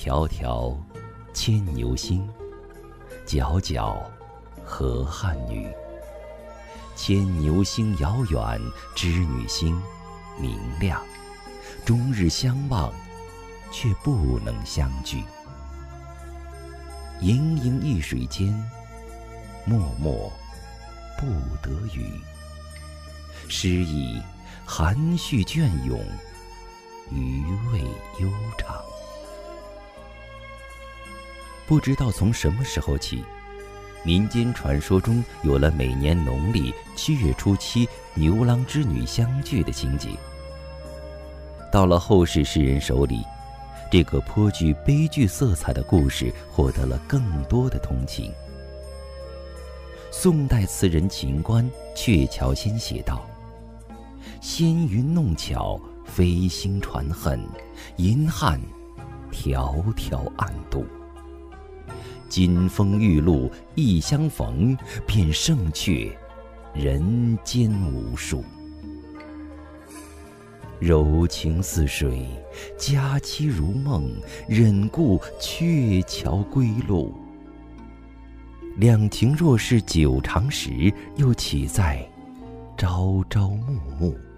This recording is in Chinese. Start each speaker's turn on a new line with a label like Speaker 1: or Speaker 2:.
Speaker 1: 迢迢牵牛星，皎皎河汉女。牵牛星遥远，织女星明亮。终日相望，却不能相聚。盈盈一水间，脉脉不得语。诗意含蓄隽永，余味悠长。不知道从什么时候起，民间传说中有了每年农历7月初7牛郎织女相聚的情节。到了后世诗人手里，这个颇具悲剧色彩的故事获得了更多的同情。宋代词人秦观《鹊桥仙》写道：纤云弄巧，飞星传恨，银汉迢迢暗度。金风玉露一相逢，便胜却人间无数。柔情似水，佳期如梦，忍顾鹊桥归路。两情若是久长时，又岂在朝朝暮暮。